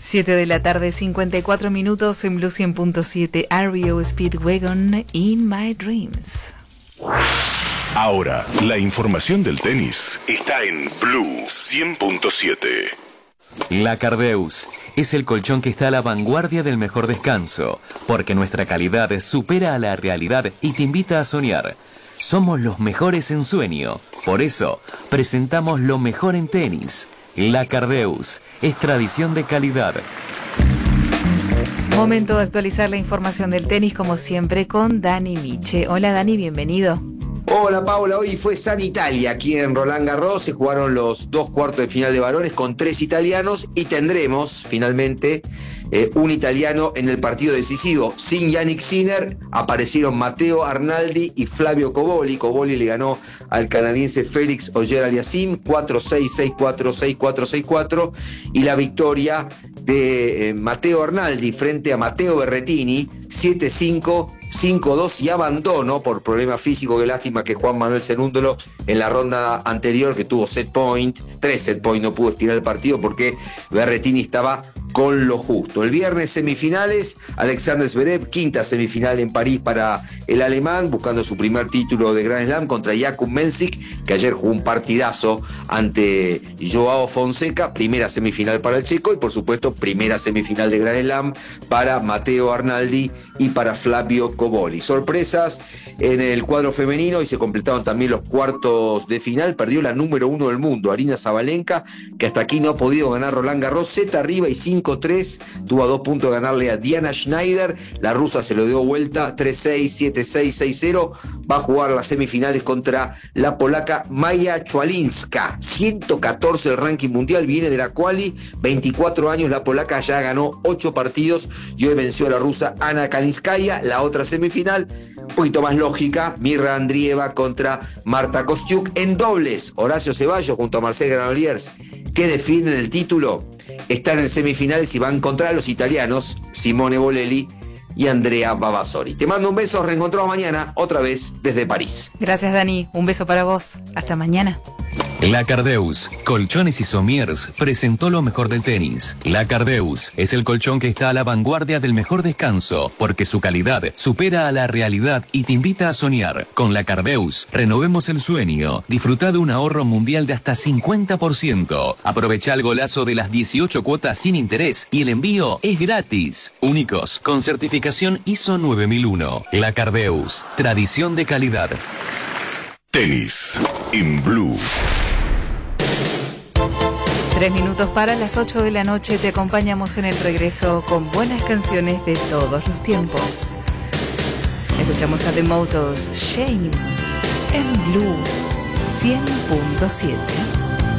7 de la tarde, 54 minutos en Blue 100.7, REO Speedwagon in My Dreams. Ahora, la información del tenis está en Blue 100.7. La Cardeus es el colchón que está a la vanguardia del mejor descanso, porque nuestra calidad supera a la realidad y te invita a soñar. Somos los mejores en sueño, por eso presentamos lo mejor en tenis. La Cardeus es tradición de calidad. Momento de actualizar la información del tenis, como siempre, con Dani Miche. Hola Dani, bienvenido. Hola Paula, hoy fue San Italia aquí en Roland Garros, se jugaron los 2 cuartos de final de varones con 3 italianos y tendremos finalmente un italiano en el partido decisivo. Sin Yannick Sinner aparecieron Matteo Arnaldi y Flavio Cobolli. Cobolli le ganó al canadiense Félix Auger-Aliassime 4-6, 6-4, 6-4, 6-4 y la victoria de Matteo Arnaldi frente a Matteo Berrettini 7-5, 5-2 y abandono por problema físico. Qué lástima que Juan Manuel Cenúndolo en la ronda anterior, que tuvo 3 set point, no pudo estirar el partido porque Berrettini estaba con lo justo. El viernes semifinales, Alexander Zverev, quinta semifinal en París para el alemán, buscando su primer título de Grand Slam contra Jakub Mensik, que ayer jugó un partidazo ante Joao Fonseca, primera semifinal para el checo y por supuesto primera semifinal de Grand Slam para Matteo Arnaldi y para Flavio Cobolli. Sorpresas en el cuadro femenino y se completaron también los cuartos de final. Perdió la número 1 del mundo, Aryna Sabalenka, que hasta aquí no ha podido ganar Roland Garros, set arriba y 5-3, tuvo a 2 puntos de ganarle a Diana Schneider. La rusa se lo dio vuelta, 3-6, 7-6, 6-0. Va a jugar las semifinales contra la polaca Maja Chwalinska, 114 del ranking mundial, viene de la quali, 24 años, la polaca ya ganó 8 partidos y hoy venció a la rusa Ana Kalinskaya. La otra semifinal, un poquito más lógica, Mirra Andrieva contra Marta Kostyuk. En dobles, Horacio Ceballos junto a Marcel Granollers, que definen el título, están en semifinales y van contra los italianos Simone Bolelli y Andrea Vavasori. Te mando un beso, reencontramos mañana, otra vez desde París. Gracias Dani, un beso para vos. Hasta mañana. La Cardeus, Colchones y Somiers, presentó lo mejor del tenis. La Cardeus es el colchón que está a la vanguardia del mejor descanso, porque su calidad supera a la realidad y te invita a soñar. Con la Cardeus, renovemos el sueño. Disfruta de un ahorro mundial de hasta 50%. Aprovecha el golazo de las 18 cuotas sin interés y el envío es gratis. Únicos, con certificación ISO 9001. La Cardeus, tradición de calidad. Tenis in Blue. 3 minutos para las 8 de la noche, te acompañamos en el regreso con buenas canciones de todos los tiempos. Escuchamos a The Motos, Shame, en Blue 100.7.